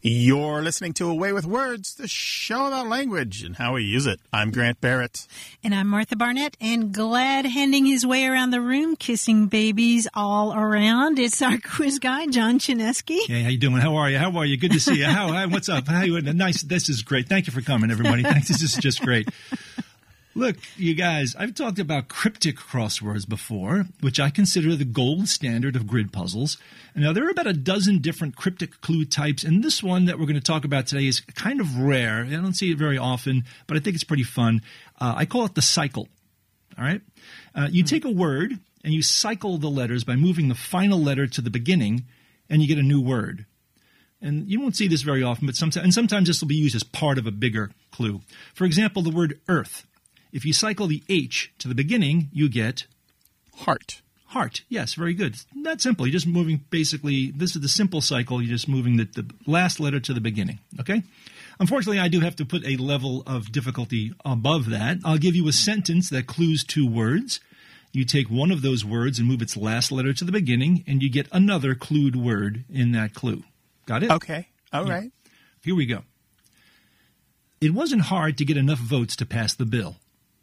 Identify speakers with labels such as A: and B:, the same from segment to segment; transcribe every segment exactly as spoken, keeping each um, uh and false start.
A: You're listening to Away with Words, the show about language and how we use it. I'm Grant Barrett.
B: And I'm Martha Barnett, and glad handing his way around the room, kissing babies all around. It's our quiz guy, John Chinesky.
C: Hey, how you doing? How are you? How are you? Good to see you. How? Hi, what's up? How you? Nice. This is great. Thank you for coming, everybody. Thanks. This is just great. Look, you guys, I've talked about cryptic crosswords before, which I consider the gold standard of grid puzzles. Now, there are about a dozen different cryptic clue types, and this one that we're going to talk about today is kind of rare. I don't see it very often, but I think it's pretty fun. Uh, I call it the cycle, all right? Uh, you take a word, and you cycle the letters by moving the final letter to the beginning, and you get a new word. And you won't see this very often, but sometimes, and sometimes this will be used as part of a bigger clue. For example, the word earth. If you cycle the H to the beginning, you get
A: Heart.
C: Heart. Yes, very good. It's that simple. You're just moving basically, this is the simple cycle. You're just moving the, the last letter to the beginning. Okay? Unfortunately, I do have to put a level of difficulty above that. I'll give you a sentence that clues two words. You take one of those words and move its last letter to the beginning, and you get another clued word in that clue. Got it?
A: Okay. All
C: Yeah.
A: right.
C: Here we go. It wasn't hard to get enough votes to pass the bill.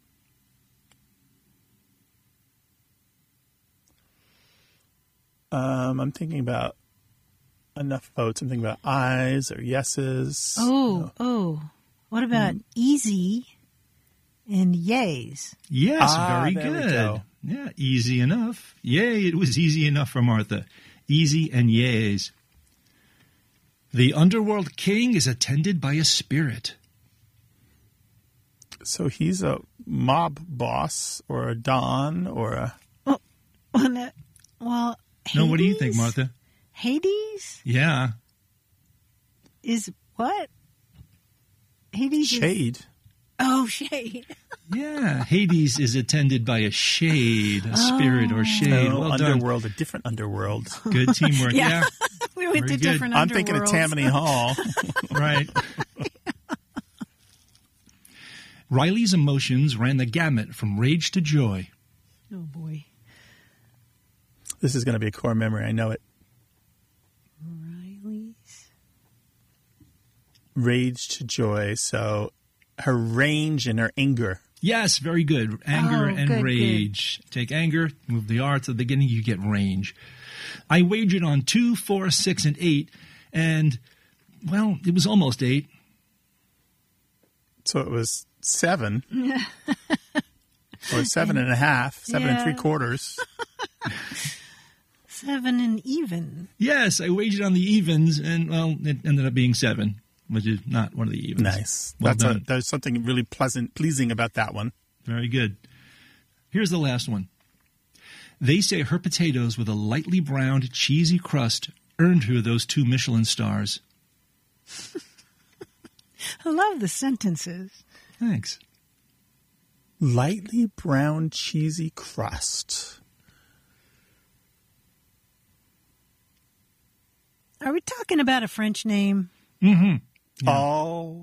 A: Um, I'm thinking about enough votes. I'm thinking about ayes or yeses.
B: Oh, oh. What about mm. easy and yays?
C: Yes,
A: ah,
C: very
A: there
C: good.
A: We go.
C: Yeah, easy enough. Yay, it was easy enough for Martha. Easy and yays. The underworld king is attended by a spirit.
A: So he's a mob boss or a don or a...
B: Well, well, that, well Hades?
C: No, what do you think, Martha?
B: Hades?
C: Yeah.
B: Is what? Hades
A: Shade.
B: Is, oh, shade.
C: Yeah, Hades is attended by a shade, a spirit
B: oh.
C: or shade.
A: No,
C: Well
A: underworld,
C: done.
A: A different underworld.
C: Good teamwork.
B: yeah.
C: yeah.
B: We went
C: Very
B: to
C: good.
B: different
A: I'm
B: underworlds.
A: thinking of Tammany Hall.
C: Right. Riley's emotions ran the gamut from rage to joy.
B: Oh, boy.
A: This is going to be a core memory. I know it.
B: Riley's.
A: Rage to joy. So her range and her anger.
C: Yes, very good. Anger
B: oh,
C: and
B: good,
C: rage. Good. Take anger, move the R to the beginning, you get range. I wagered on two, four, six, and eight, and, well, it was almost eight.
A: So it was seven. Or seven and a half, seven
B: yeah.
A: and three quarters.
B: Seven and even.
C: Yes, I wagered on the evens, and, well, it ended up being seven, which is not one of the evens.
A: Nice.
C: Well
A: That's
C: done.
A: a, there's something really pleasant, pleasing about that one.
C: Very good. Here's the last one. They say her potatoes with a lightly browned, cheesy crust earned her those two Michelin stars.
B: I love the sentences.
C: Thanks.
A: Lightly brown, cheesy crust.
B: Are we talking about a French name?
C: Mm-hmm. Yeah.
A: Oh.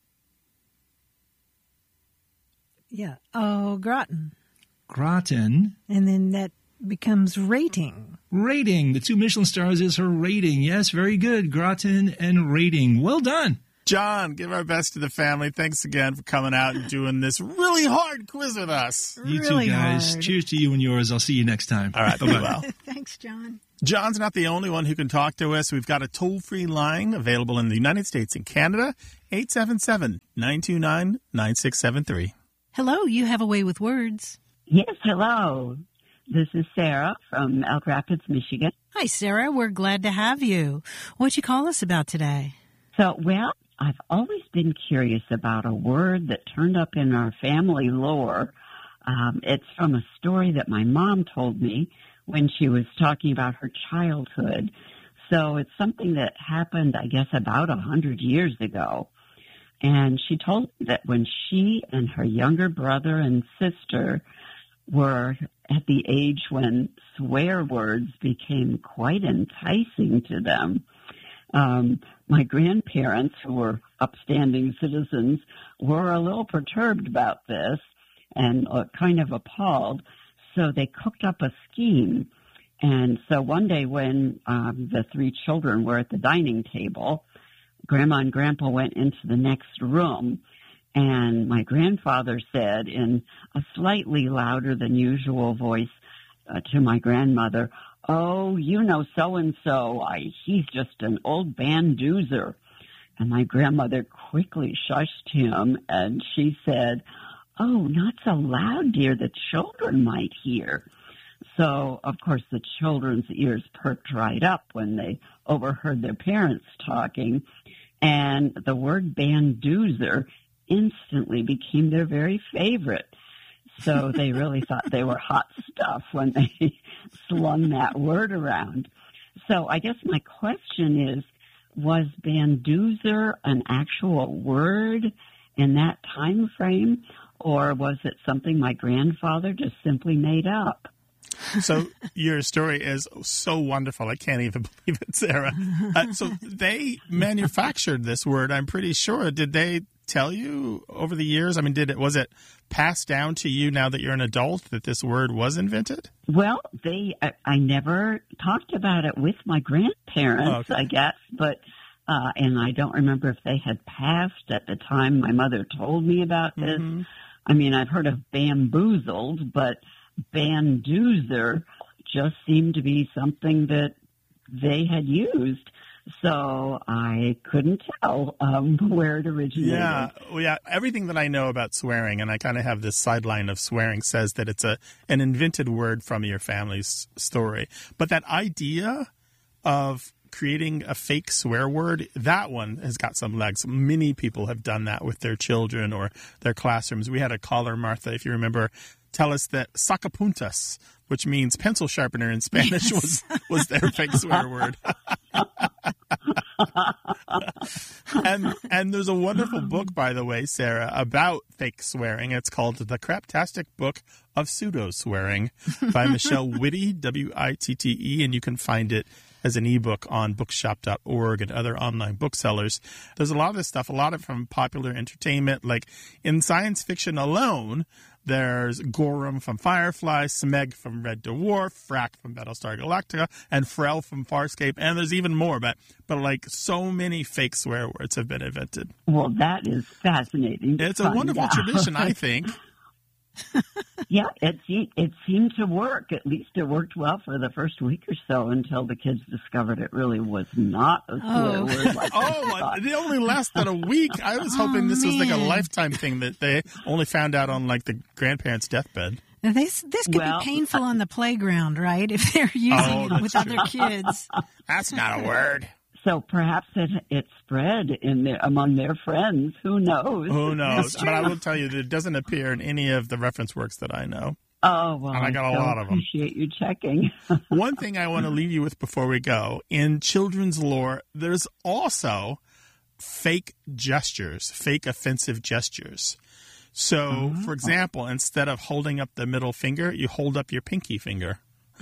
B: Yeah. Oh, gratin.
C: Gratin.
B: And then that becomes rating.
C: Rating. The two Michelin stars is her rating. Yes, very good. Gratin and rating. Well done.
A: John, give our best to the family. Thanks again for coming out and doing this really hard quiz with us.
C: You
B: really
C: too, guys.
B: hard.
C: Cheers to you and yours. I'll see you next time.
A: All right, be well.
B: Thanks, John.
A: John's not the only one who can talk to us. We've got a toll-free line available in the United States and Canada, eight seven seven, nine two nine, nine six seven three.
B: Hello, you have a way with words.
D: Yes, hello. This is Sarah from Elk Rapids, Michigan.
B: Hi, Sarah. We're glad to have you. What'd you call us about today?
D: So, well, I've always been curious about a word that turned up in our family lore. Um, it's from a story that my mom told me when she was talking about her childhood. So it's something that happened, I guess, about a hundred years ago. And she told me that when she and her younger brother and sister were at the age when swear words became quite enticing to them, um, my grandparents, who were upstanding citizens, were a little perturbed about this and uh, kind of appalled. So they cooked up a scheme. And so one day when um, the three children were at the dining table, Grandma and Grandpa went into the next room, and my grandfather said in a slightly louder than usual voice uh, to my grandmother, "Oh, you know so-and-so. I, he's just an old bandoozer." And my grandmother quickly shushed him, and she said, "Oh, not so loud, dear. The children might hear." So, of course, the children's ears perked right up when they overheard their parents talking, and the word bandoozer instantly became their very favorite. So they really thought they were hot stuff when they slung that word around. So I guess my question is, was bandoozer an actual word in that time frame, or was it something my grandfather just simply made up?
A: So your story is so wonderful. I can't even believe it, Sarah. Uh, so they manufactured this word, I'm pretty sure. Did they tell you over the years? I mean, did it was it passed down to you now that you're an adult that this word was invented?
D: Well, they I, I never talked about it with my grandparents,
A: Oh, okay.
D: I guess, but uh, and I don't remember if they had passed at the time my mother told me about this.
A: Mm-hmm.
D: I mean, I've heard of bamboozled, but bandoozer just seemed to be something that they had used. So I couldn't tell um, where it originated.
A: Yeah, well, yeah. Everything that I know about swearing, and I kind of have this sideline of swearing, says that it's a an invented word from your family's story. But that idea of creating a fake swear word, that one has got some legs. Many people have done that with their children or their classrooms. We had a caller, Martha, if you remember, tell us that sacapuntas, which means pencil sharpener in Spanish, yes. was was their fake swear word. and and there's a wonderful book, by the way, Sarah, about fake swearing. It's called The Craptastic Book of Pseudo Swearing by Michelle Witte, W I T T E, and you can find it as an ebook on bookshop dot org and other online booksellers. There's a lot of this stuff, a lot of it from popular entertainment. Like in science fiction alone, there's Gorham from Firefly, Smeg from Red Dwarf, Frack from Battlestar Galactica, and Frel from Farscape, and there's even more. But, but like, so many fake swear words have been invented.
D: Well, that is fascinating.
A: It's a wonderful
D: out.
A: tradition, I think.
D: Yeah, it, it seemed to work. At least it worked well for the first week or so until the kids discovered it really was not a swear
B: Oh.
D: word. Like
A: Oh, it only lasted a week. I was hoping
B: Oh,
A: this was like a
B: man.
A: lifetime thing that they only found out on like the grandparents' deathbed.
B: Now, This this could
D: Well,
B: be painful on the playground, right? If they're using
A: Oh,
B: it with
A: that's
B: other kids.
A: That's not a word.
D: So perhaps it it spread in their, among their friends. Who knows?
A: Who knows?
B: That's
A: But I
B: true.
A: will tell you that it doesn't appear in any of the reference works that I know.
D: Oh, well,
A: And I got a
D: so
A: lot of 'em.
D: appreciate you checking.
A: One thing I want to leave you with before we go, in children's lore, there's also fake gestures, fake offensive gestures. So, for example, instead of holding up the middle finger, you hold up your pinky finger.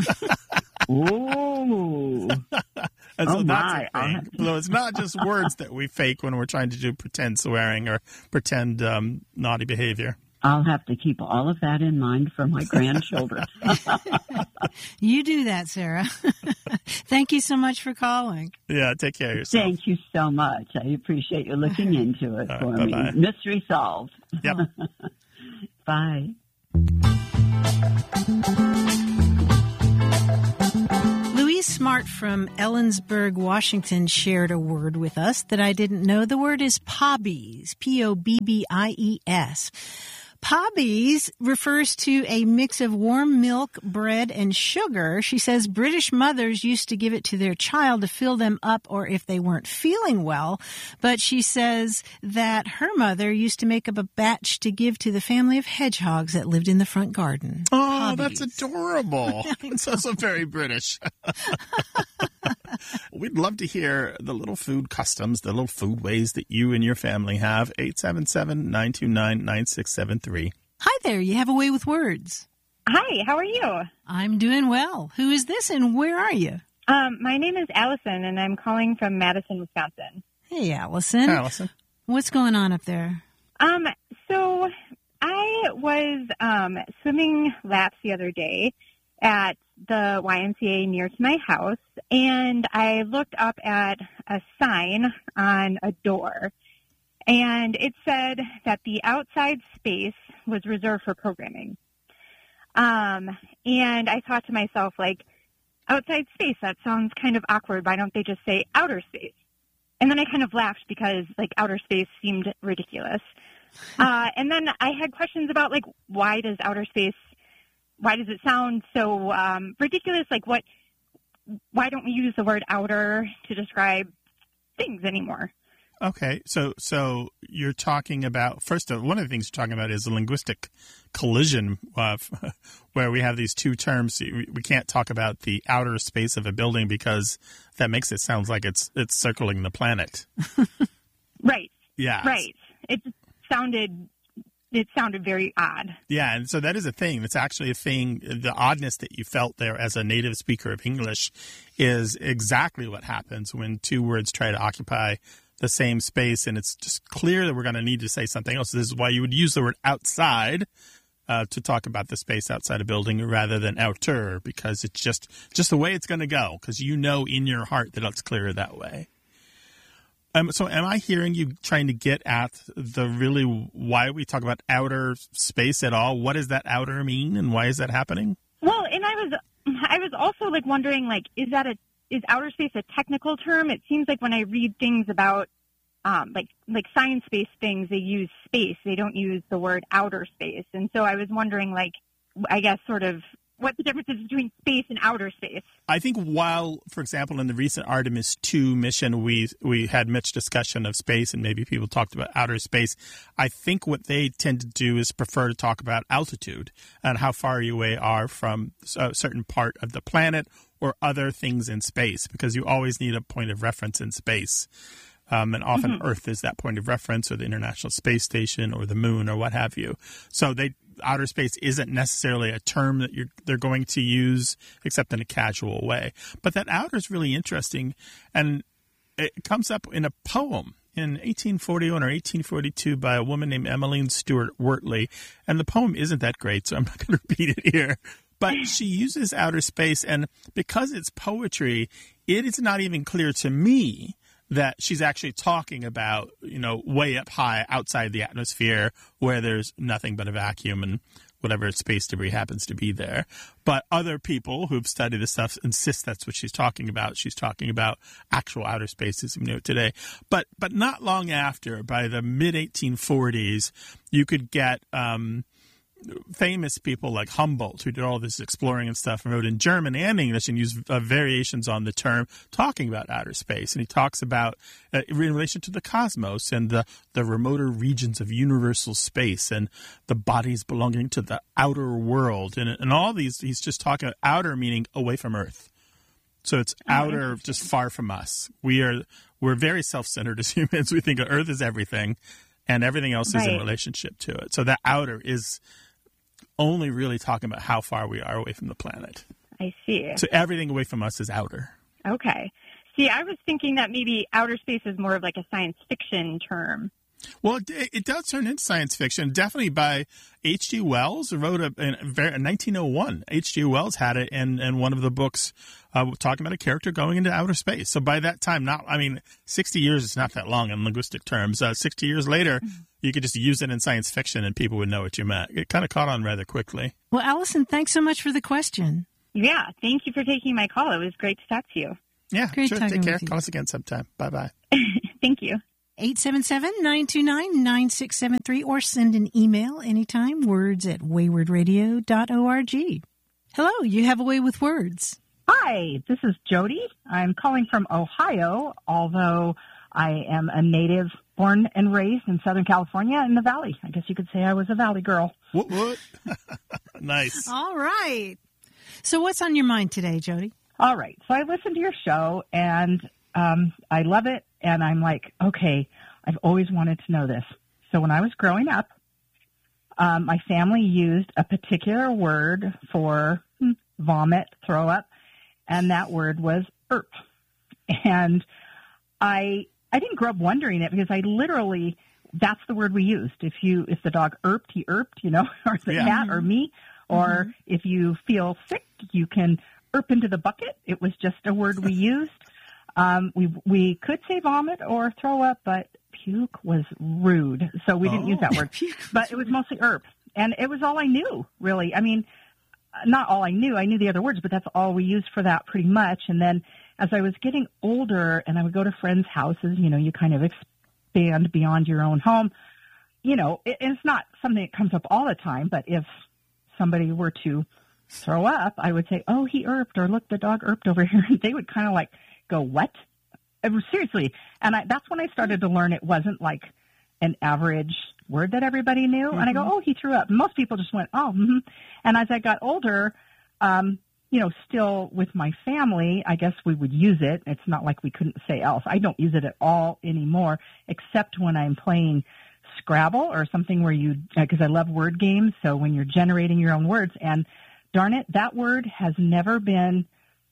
D: Ooh.
A: And
D: Oh,
A: so that's
D: my.
A: a thing. So it's not just words that we fake when we're trying to do pretend swearing or pretend um, naughty behavior.
D: I'll have to keep all of that in mind for my grandchildren.
B: You do that, Sarah. Thank you so much for calling.
A: Yeah, take care of yourself.
D: Thank you so much. I appreciate you looking into it
A: All
D: for
A: right,
D: me.
A: bye-bye.
D: Mystery solved.
A: Yep.
D: Bye.
B: Louise Smart from Ellensburg, Washington shared a word with us that I didn't know. The word is pobbies, P O B B I E S. Pobbies refers to a mix of warm milk, bread, and sugar. She says British mothers used to give it to their child to fill them up or if they weren't feeling well. But she says that her mother used to make up a batch to give to the family of hedgehogs that lived in the front garden.
A: Oh,
B: Pobbies.
A: that's adorable. It's also very British. We'd love to hear the little food customs, the little food ways that you and your family have. eight seven seven, nine two nine, nine six seven three.
B: Hi there, you have a way with words.
E: Hi, how are you?
B: I'm doing well. Who is this and where are you?
E: Um, my name is Allison, and I'm calling from Madison, Wisconsin.
B: Hey, Allison.
A: Allison.
B: What's going on up there?
E: Um, so I was um, swimming laps the other day at the Y M C A near to my house, and I looked up at a sign on a door, and it said that the outside space was reserved for programming. Um, and I thought to myself, like, outside space, that sounds kind of awkward. Why don't they just say outer space? And then I kind of laughed because, like, outer space seemed ridiculous. Uh, and then I had questions about, like, why does outer space, why does it sound so um, ridiculous? Like, what, why don't we use the word outer to describe things anymore?
A: Okay, so so you're talking about, first of all, one of the things you're talking about is a linguistic collision uh, where we have these two terms. We, we can't talk about the outer space of a building because that makes it sound like it's it's circling the planet.
E: Right.
A: Yeah.
E: Right. It sounded it sounded very odd.
A: Yeah, and so that is a thing. It's actually a thing. The oddness that you felt there as a native speaker of English is exactly what happens when two words try to occupy the same space, and it's just clear that we're going to need to say something else. This is why you would use the word outside uh, to talk about the space outside a building rather than outer, because it's just just the way it's going to go, because you know in your heart that it's clearer that way. Um, so am I hearing you trying to get at the really why we talk about outer space at all? What does that outer mean, and why is that happening?
E: Well, and I was I was also like wondering, like, is that a is outer space a technical term? It seems like when I read things about um, like like science-based things, they use space. They don't use the word outer space. And so I was wondering, like, I guess sort of what the difference is between space and outer space.
A: I think while, for example, in the recent Artemis two mission, we we had much discussion of space and maybe people talked about outer space, I think what they tend to do is prefer to talk about altitude and how far you away are from a certain part of the planet or other things in space, because you always need a point of reference in space. Um, and often mm-hmm. Earth is that point of reference, or the International Space Station or the moon or what have you. So they outer space isn't necessarily a term that you're, they're going to use except in a casual way. But that outer is really interesting, and it comes up in a poem in eighteen forty-one or eighteen forty-two by a woman named Emmeline Stewart Wortley. And the poem isn't that great, so I'm not going to repeat it here. But she uses outer space, and because it's poetry, it is not even clear to me that she's actually talking about, you know, way up high outside the atmosphere where there's nothing but a vacuum and whatever space debris happens to be there. But other people who've studied this stuff insist that's what she's talking about. She's talking about actual outer space as we know it today. But but not long after, by the mid eighteen forties, you could get um, famous people like Humboldt, who did all this exploring and stuff, and wrote in German and English and used uh, variations on the term, talking about outer space. And he talks about, uh, in relation to the cosmos and the, the remoter regions of universal space and the bodies belonging to the outer world. And, and all these, he's just talking about outer meaning away from Earth. So it's outer, just far from us. We are, we're very self-centered as humans. We think of Earth is everything, and everything else right. is in relationship to it. So that outer is only really talking about how far we are away from the planet.
E: I see.
A: So everything away from us is outer.
E: Okay. See, I was thinking that maybe outer space is more of like a science fiction term.
A: Well, it, it does turn into science fiction, definitely by H G. Wells, who wrote a, in, in nineteen oh one. H G. Wells had it in, in one of the books uh, talking about a character going into outer space. So by that time, not I mean, sixty years is not that long in linguistic terms. Uh, sixty years later, mm-hmm. you could just use it in science fiction and people would know what you meant. It kind of caught on rather quickly.
B: Well, Allison, thanks so much for the question.
E: Yeah, thank you for taking my call. It was great to talk to you.
A: Yeah,
B: great
A: sure.
B: talking
A: Take care.
B: with you.
A: Call us again sometime. Bye-bye.
E: Thank you.
B: eight seven seven, nine two nine, nine six seven three or send an email anytime, words at wayward radio dot org. Hello, you have a way with words.
F: Hi, this is Jody. I'm calling from Ohio, although I am a native born and raised in Southern California in the Valley. I guess you could say I was a Valley girl.
A: What, what? Nice.
B: All right. So what's on your mind today, Jody?
F: All right. So I listened to your show, and um, I love it. And I'm like, okay, I've always wanted to know this. So when I was growing up, um, my family used a particular word for hmm, vomit, throw up, and that word was erp. And I I didn't grow up wondering it because I literally, that's the word we used. If you if the dog erped, he erped, you know, or the
A: yeah.
F: cat or me. Or mm-hmm. if you feel sick, you can "erp into the bucket." It was just a word we used. Um, we we could say vomit or throw up, but puke was rude, so we didn't
A: Oh.
F: use that word. But it was mostly erp, and it was all I knew, really. I mean, not all I knew. I knew the other words, but that's all we used for that pretty much. And then as I was getting older and I would go to friends' houses, you know, you kind of expand beyond your own home. You know, it, it's not something that comes up all the time, but if somebody were to throw up, I would say, "Oh, he erped," or "Look, the dog erped over here." And they would kind of like go, "What?" It was, seriously. And I, that's when I started to learn it wasn't like an average word that everybody knew. Mm-hmm. And I go, "Oh, he threw up." And most people just went, "Oh, mm-hmm." And as I got older, um, you know, still with my family, I guess we would use it. It's not like we couldn't say else. I don't use it at all anymore, except when I'm playing Scrabble or something where you, because I love word games. So when you're generating your own words, and darn it, that word has never been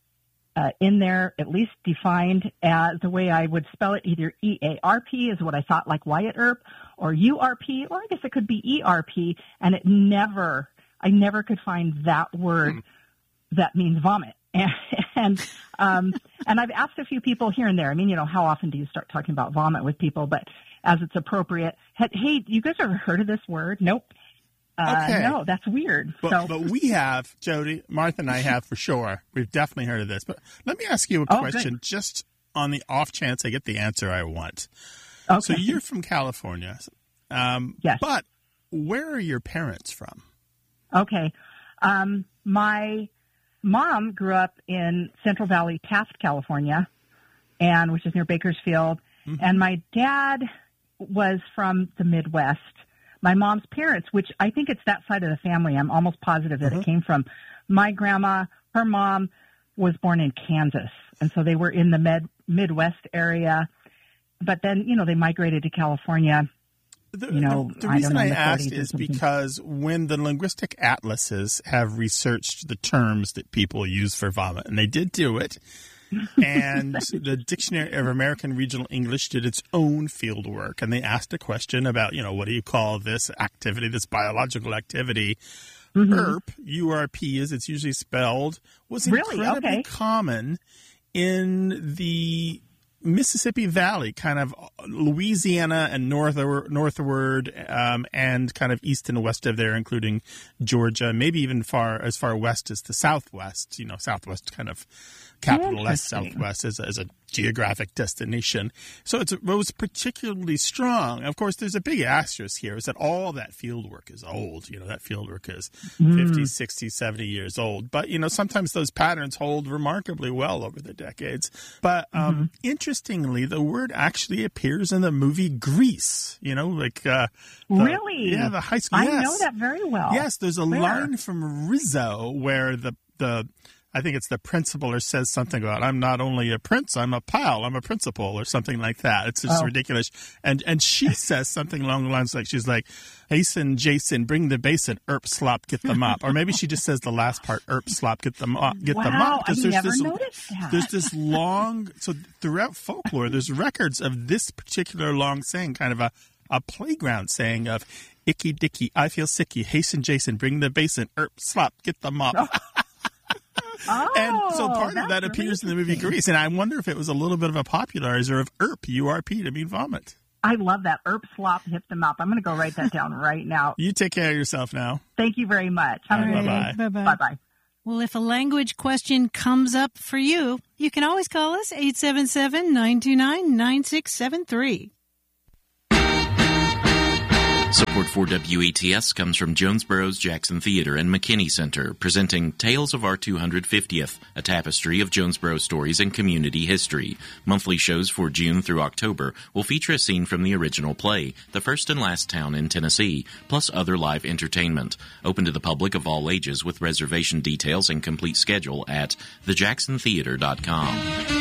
F: Uh, in there, at least defined as the way I would spell it, either E A R P is what I thought, like Wyatt Earp, or U R P, or I guess it could be E R P, and it never, I never could find that word mm. that means vomit. And and, um, and I've asked a few people here and there. I mean, you know, how often do you start talking about vomit with people? But as it's appropriate, hey, you guys ever heard of this word? Nope. Uh,
A: okay.
F: No, that's weird.
A: But,
F: so.
A: but we have, Jody, Martha and I have for sure. We've definitely heard of this. But let me ask you a
F: oh,
A: question,
F: good.
A: just on the off chance I get the answer I want.
F: Okay.
A: So you're from California. Um,
F: yes.
A: But where are your parents from?
F: Okay. Um, my mom grew up in Central Valley, Taft, California, and which is near Bakersfield. Mm-hmm. And my dad was from the Midwest. My mom's parents, which I think it's that side of the family, I'm almost positive that uh-huh. it came from. My grandma, her mom, was born in Kansas, and so they were in the med- Midwest area. But then, you know, they migrated to California.
A: The,
F: you know,
A: the, the
F: I
A: reason
F: know,
A: I asked is
F: something.
A: because when the linguistic atlases have researched the terms that people use for vomit, and they did do it, and the Dictionary of American Regional English did its own field work, and they asked a question about, you know, what do you call this activity, this biological activity? Mm-hmm. E R P, U R P as it's usually spelled, was
F: really?
A: incredibly
F: okay.
A: common in the Mississippi Valley, kind of Louisiana and northward, northward um, and kind of east and west of there, including Georgia, maybe even far as far west as the Southwest, you know, Southwest kind of capital S Southwest as, as a geographic destination. So it's, it was particularly strong. Of course, there's a big asterisk here, is that all that field work is old. You know, that field work is mm. fifty, sixty, seventy years old. But, you know, sometimes those patterns hold remarkably well over the decades. But um, mm-hmm. interestingly, the word actually appears in the movie Grease, you know, like... Uh, the,
F: really?
A: Yeah, the high school.
F: I
A: yes.
F: know that very well.
A: Yes, there's a
F: Where?
A: line from Rizzo where the the... I think it's the principal or says something about, I'm not only a prince, I'm a pal, I'm a principal, or something like that. It's just oh. ridiculous. And and she says something along the lines like, she's like, hasten, Jason, bring the basin, erp, slop, get the mop. Or maybe she just says the last part, erp, slop, get the mop, get
F: wow,
A: the mop.
F: I
A: there's
F: never
A: this,
F: noticed that.
A: There's this long, so throughout folklore, there's records of this particular long saying, kind of a, a playground saying of, icky dicky, I feel sicky, hasten, Jason, bring the basin, erp, slop, get the mop.
F: Oh. Oh,
A: and so part of that
F: really
A: appears in the movie Grease, and I wonder if it was a little bit of a popularizer of E R P, U R P, to mean vomit.
F: I love that. Erp, slop, hip them up. I'm going to go write that down right now.
A: You take care of yourself now.
F: Thank you very much.
A: Have a good day.
B: Bye-bye.
F: Bye-bye.
B: Well, if a language question comes up for you, you can always call us, eight seven seven, nine two nine, nine six seven three.
G: Support for W A T S comes from Jonesboro's Jackson Theater and McKinney Center, presenting Tales of Our two hundred fiftieth, a tapestry of Jonesboro stories and community history. Monthly shows for June through October will feature a scene from the original play, The First and Last Town in Tennessee, plus other live entertainment. Open to the public of all ages with reservation details and complete schedule at the jackson theater dot com.